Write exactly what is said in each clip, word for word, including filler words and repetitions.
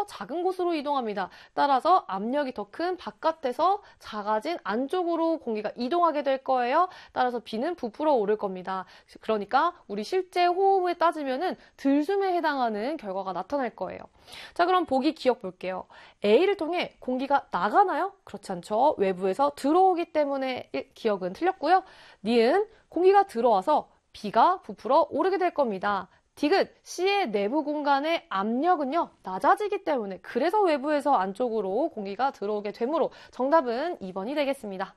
작은 곳으로 이동합니다. 따라서 압력이 더 큰 바깥에서 작아진 안쪽으로 공기가 이동하게 될 거예요. 따라서 B는 부풀어 오를 겁니다. 그러니까 우리 실제 호흡에 따지면은 들숨에 해당하는 결과가 나타날 거예요. 자, 그럼 보기 기억 볼게요. A를 통해 공기가 나가나요? 그렇지 않죠. 외부에서 들어오기 때문에 기억은 틀렸고요. 니은 공기가 들어와서 B가 부풀어 오르게 될 겁니다. 디귿, C의 내부 공간의 압력은요, 낮아지기 때문에 그래서 외부에서 안쪽으로 공기가 들어오게 되므로 정답은 이 번이 되겠습니다.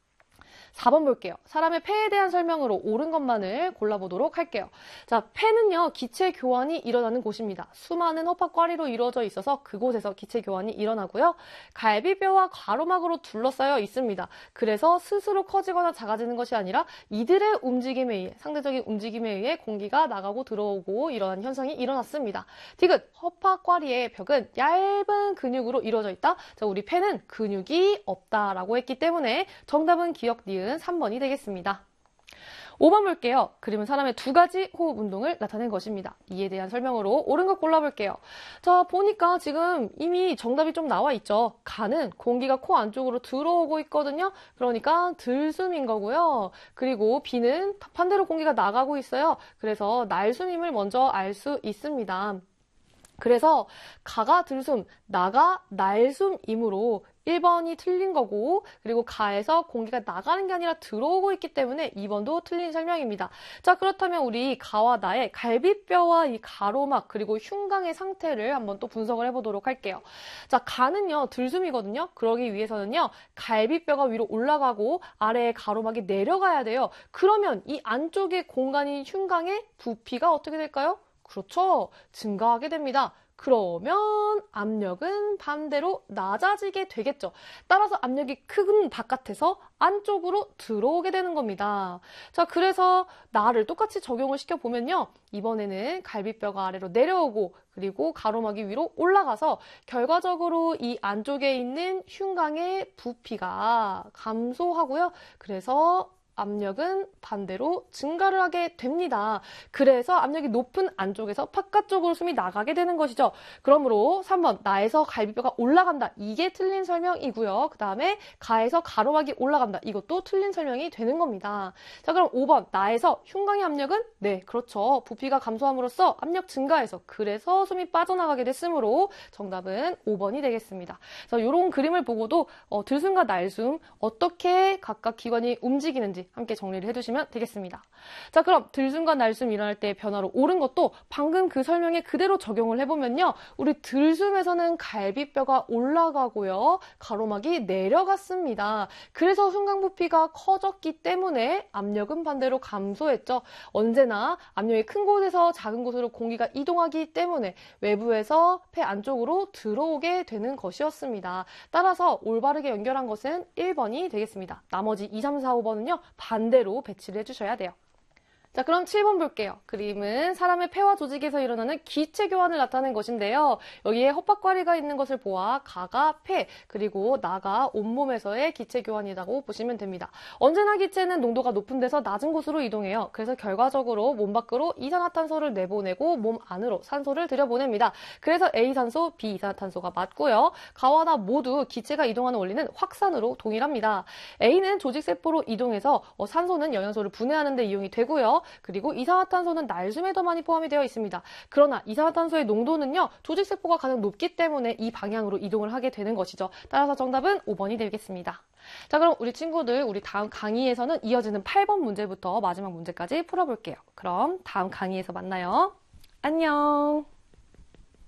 사 번 볼게요. 사람의 폐에 대한 설명으로 옳은 것만을 골라보도록 할게요. 자, 폐는요, 기체 교환이 일어나는 곳입니다. 수많은 허파과리로 이루어져 있어서 그곳에서 기체 교환이 일어나고요. 갈비뼈와 가로막으로 둘러싸여 있습니다. 그래서 스스로 커지거나 작아지는 것이 아니라 이들의 움직임에 의해, 상대적인 움직임에 의해 공기가 나가고 들어오고 이러한 현상이 일어났습니다. 디귿, 허파과리의 벽은 얇은 근육으로 이루어져 있다. 자, 우리 폐는 근육이 없다라고 했기 때문에 정답은 기억 니은 삼 번이 되겠습니다. 오 번 볼게요. 그림은 사람의 두 가지 호흡 운동을 나타낸 것입니다. 이에 대한 설명으로 옳은 것 골라볼게요. 자, 보니까 지금 이미 정답이 좀 나와 있죠. 가는 공기가 코 안쪽으로 들어오고 있거든요. 그러니까 들숨인 거고요. 그리고 B는 반대로 공기가 나가고 있어요. 그래서 날숨임을 먼저 알 수 있습니다. 그래서 가가 들숨, 나가 날숨이므로 일 번이 틀린 거고, 그리고 가에서 공기가 나가는 게 아니라 들어오고 있기 때문에 이 번도 틀린 설명입니다. 자, 그렇다면 우리 가와 나의 갈비뼈와 이 가로막 그리고 흉곽의 상태를 한번 또 분석을 해보도록 할게요. 자, 가는요 들숨이거든요. 그러기 위해서는요 갈비뼈가 위로 올라가고 아래의 가로막이 내려가야 돼요. 그러면 이 안쪽의 공간인 흉곽의 부피가 어떻게 될까요? 그렇죠. 증가하게 됩니다. 그러면 압력은 반대로 낮아지게 되겠죠. 따라서 압력이 큰 바깥에서 안쪽으로 들어오게 되는 겁니다. 자, 그래서 나를 똑같이 적용을 시켜보면요. 이번에는 갈비뼈가 아래로 내려오고 그리고 가로막이 위로 올라가서 결과적으로 이 안쪽에 있는 흉곽의 부피가 감소하고요. 그래서 압력은 반대로 증가를 하게 됩니다. 그래서 압력이 높은 안쪽에서 바깥쪽으로 숨이 나가게 되는 것이죠. 그러므로 삼 번 나에서 갈비뼈가 올라간다. 이게 틀린 설명이고요. 그 다음에 가에서 가로막이 올라간다. 이것도 틀린 설명이 되는 겁니다. 자, 그럼 오 번 나에서 흉곽의 압력은? 네, 그렇죠. 부피가 감소함으로써 압력 증가해서 그래서 숨이 빠져나가게 됐으므로 정답은 오 번이 되겠습니다. 그래서 이런 그림을 보고도 어, 들숨과 날숨 어떻게 각각 기관이 움직이는지 함께 정리를 해두시면 되겠습니다. 자, 그럼 들숨과 날숨 일어날 때의 변화로 옳은 것도 방금 그 설명에 그대로 적용을 해보면요. 우리 들숨에서는 갈비뼈가 올라가고요. 가로막이 내려갔습니다. 그래서 흉곽 부피가 커졌기 때문에 압력은 반대로 감소했죠. 언제나 압력이 큰 곳에서 작은 곳으로 공기가 이동하기 때문에 외부에서 폐 안쪽으로 들어오게 되는 것이었습니다. 따라서 올바르게 연결한 것은 일 번이 되겠습니다. 나머지 이, 삼, 사, 오 번은요. 반대로 배치를 해주셔야 돼요. 자, 그럼 칠 번 볼게요. 그림은 사람의 폐와 조직에서 일어나는 기체 교환을 나타낸 것인데요. 여기에 헛박과리가 있는 것을 보아 가가 폐, 그리고 나가 온몸에서의 기체 교환이라고 보시면 됩니다. 언제나 기체는 농도가 높은 데서 낮은 곳으로 이동해요. 그래서 결과적으로 몸 밖으로 이산화탄소를 내보내고 몸 안으로 산소를 들여보냅니다. 그래서 A산소, B이산화탄소가 맞고요. 가와 나 모두 기체가 이동하는 원리는 확산으로 동일합니다. A는 조직세포로 이동해서 어, 산소는 영양소를 분해하는 데 이용이 되고요. 그리고 이산화탄소는 날숨에 더 많이 포함이 되어 있습니다. 그러나 이산화탄소의 농도는요. 조직세포가 가장 높기 때문에 이 방향으로 이동을 하게 되는 것이죠. 따라서 정답은 오 번이 되겠습니다. 자, 그럼 우리 친구들 우리 다음 강의에서는 이어지는 팔 번 문제부터 마지막 문제까지 풀어볼게요. 그럼 다음 강의에서 만나요. 안녕.